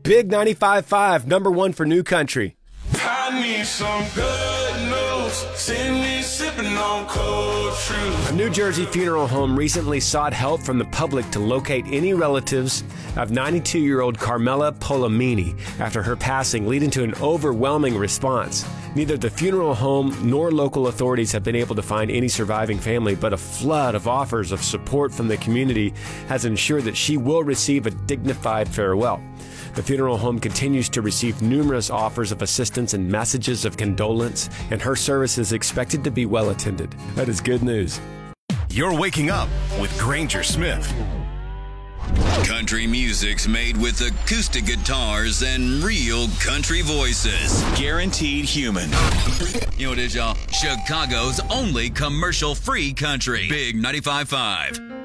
Big 95.5, number one for New Country. I need some good news. Send me sipping on cold truth. A New Jersey funeral home recently sought help from the public to locate any relatives of 92-year-old Carmela Polamini after her passing, leading to an overwhelming response. Neither the funeral home nor local authorities have been able to find any surviving family, but a flood of offers of support from the community has ensured that she will receive a dignified farewell. The funeral home continues to receive numerous offers of assistance and messages of condolence, and her service is expected to be well attended. That is good news. You're waking up with Granger Smith. Country music's made with acoustic guitars and real country voices. Guaranteed human. You know what it is, y'all? Chicago's only commercial-free country. Big 95.5.